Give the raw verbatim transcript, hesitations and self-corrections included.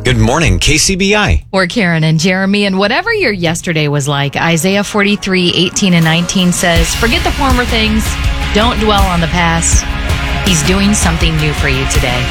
Good morning, K C B I. We're Karen and Jeremy, and whatever your yesterday was like, Isaiah forty-three, eighteen and nineteen says, forget the former things, don't dwell on the past. He's doing something new for you today.